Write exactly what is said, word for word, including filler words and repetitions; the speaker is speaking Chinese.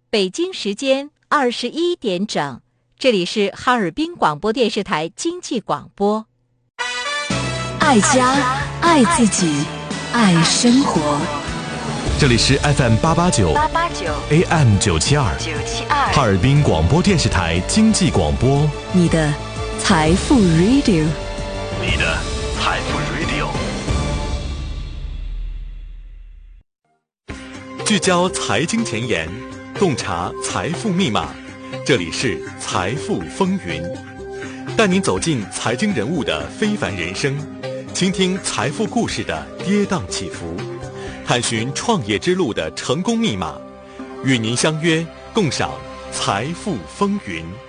北京时间二十一点整，这里是哈尔滨广播电视台经济广播。 爱家，爱自己，爱生活。 这里是 F M 八八九 A M 九七二哈尔滨广播电视台经济广播， 你的财富 Radio， 你的财富 Radio， 聚焦财经前沿，洞察财富密码。这里是财富风云，带您走进财经人物的非凡人生，倾听财富故事的跌宕起伏，探寻创业之路的成功密码，与您相约共赏财富风云。